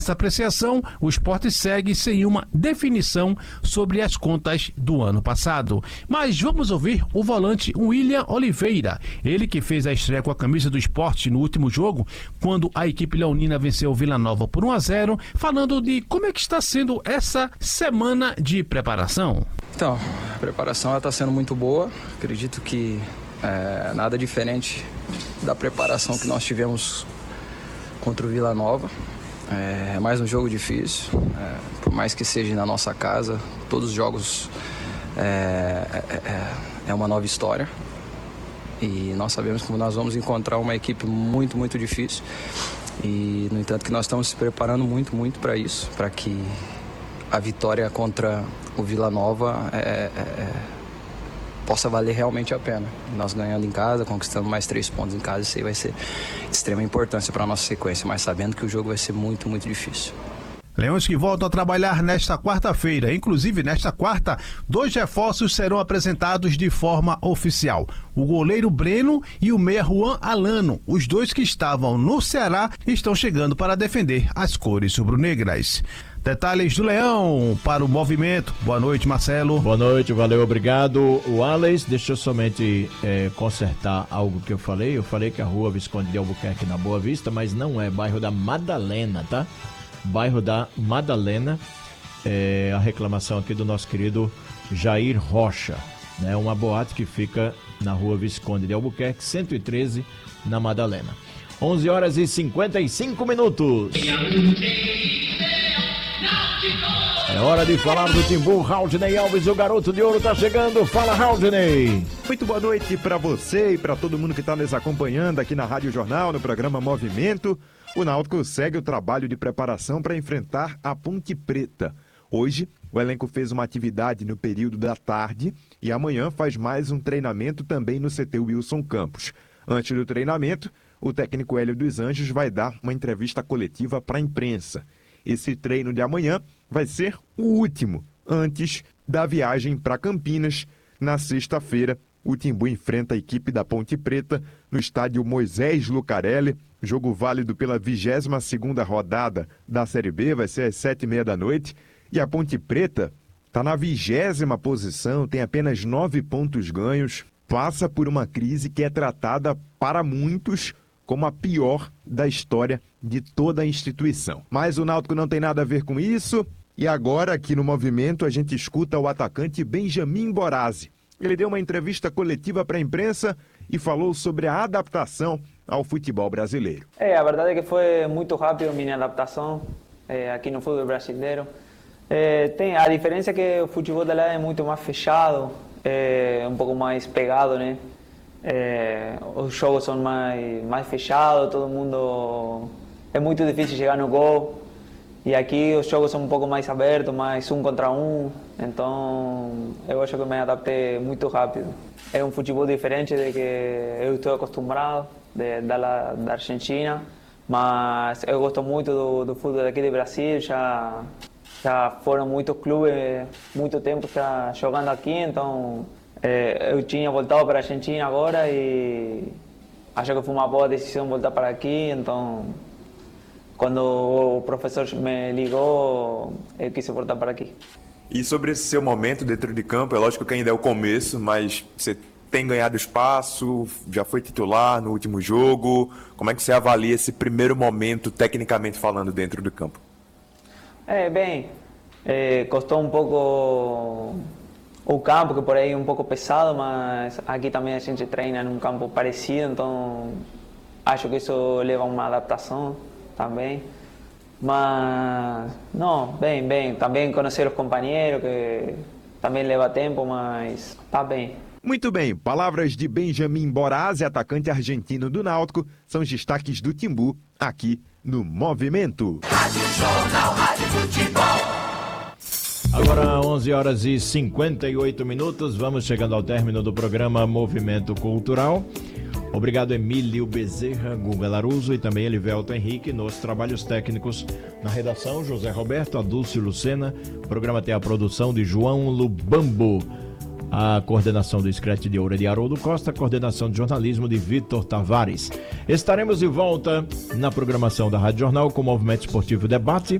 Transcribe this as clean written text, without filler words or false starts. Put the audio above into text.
Essa apreciação, o Sport segue sem uma definição sobre as contas do ano passado. Mas vamos ouvir o volante William Oliveira, ele que fez a estreia com a camisa do Sport no último jogo, quando a equipe leonina venceu o Vila Nova por 1-0, falando de como é que está sendo essa semana de preparação. Então, a preparação está sendo muito boa, acredito que nada diferente da preparação que nós tivemos contra o Vila Nova. É mais um jogo difícil, por mais que seja na nossa casa, todos os jogos é uma nova história e nós sabemos que nós vamos encontrar uma equipe muito, muito difícil e, no entanto, que nós estamos se preparando muito, muito para isso, para que a vitória contra o Vila Nova possa valer realmente a pena. Nós ganhando em casa, conquistando mais 3 pontos em casa, isso aí vai ser de extrema importância para a nossa sequência, mas sabendo que o jogo vai ser muito, muito difícil. Leões que voltam a trabalhar nesta quarta-feira. Inclusive, nesta quarta, 2 reforços serão apresentados de forma oficial. O goleiro Breno e o meia Juan Alano. Os dois que estavam no Ceará estão chegando para defender as cores rubro-negras. Detalhes do Leão para o Movimento. Boa noite, Marcelo. Boa noite, valeu, obrigado. O Alex, deixa eu somente consertar algo que eu falei. Eu falei que a rua Visconde de Albuquerque na Boa Vista, mas não é, bairro da Madalena, tá? Bairro da Madalena. A reclamação aqui do nosso querido Jair Rocha, né? Uma boate que fica na rua Visconde de Albuquerque, 113, na Madalena. 11h55. É hora de falar do Timbu. Raudney Alves, o garoto de ouro, tá chegando. Fala, Raudney. Muito boa noite para você e para todo mundo que está nos acompanhando aqui na Rádio Jornal, no programa Movimento. O Náutico segue o trabalho de preparação para enfrentar a Ponte Preta. Hoje, o elenco fez uma atividade no período da tarde e amanhã faz mais um treinamento também no CT Wilson Campos. Antes do treinamento, o técnico Hélio dos Anjos vai dar uma entrevista coletiva para a imprensa. Esse treino de amanhã vai ser o último, antes da viagem para Campinas. Na sexta-feira, o Timbu enfrenta a equipe da Ponte Preta no estádio Moisés Lucarelli. Jogo válido pela 22ª rodada da Série B, vai ser às 19h30. E a Ponte Preta está na 20ª posição, tem apenas 9 pontos ganhos. Passa por uma crise que é tratada para muitos como a pior da história de toda a instituição. Mas o Náutico não tem nada a ver com isso. E agora, aqui no Movimento, a gente escuta o atacante Benjamin Borazzi. Ele deu uma entrevista coletiva para a imprensa e falou sobre a adaptação ao futebol brasileiro. A verdade é que foi muito rápido minha adaptação aqui no futebol brasileiro. A diferença é que o futebol de lá é muito mais fechado, um pouco mais pegado, né? Os jogos são mais fechados, todo mundo... É muito difícil chegar no gol. E aqui os jogos são um pouco mais abertos, mais 1 contra 1. Então, eu acho que me adaptei muito rápido. É um futebol diferente do que eu estou acostumado, da Argentina. Mas eu gosto muito do futebol daqui do Brasil. Já foram muitos clubes, muito tempo já jogando aqui. Então, eu tinha voltado para a Argentina agora e acho que foi uma boa decisão voltar para aqui. Então, quando o professor me ligou, eu quis voltar para aqui. E sobre esse seu momento dentro de campo, é lógico que ainda é o começo, mas você tem ganhado espaço, já foi titular no último jogo. Como é que você avalia esse primeiro momento, tecnicamente falando, dentro do campo? Custou um pouco o campo, que por aí é um pouco pesado, mas aqui também a gente treina num campo parecido, então acho que isso leva a uma adaptação também. Mas, não, bem. Também conhecer os companheiros, que também leva tempo, mas tá bem. Muito bem, palavras de Benjamin Borazzi, atacante argentino do Náutico, são os destaques do Timbu aqui no Movimento. Rádio Jornal, Rádio Futebol. Agora 11h58, vamos chegando ao término do programa Movimento Cultural. Obrigado, Emílio Bezerra, Guga Laruso e também Elivelto Henrique nos trabalhos técnicos. Na redação, José Roberto, Adúlcio Lucena. O programa tem a produção de João Lubambo. A coordenação do Scratch de Ouro é de Haroldo Costa, a coordenação de jornalismo de Vitor Tavares. Estaremos de volta na programação da Rádio Jornal com o Movimento Esportivo Debate.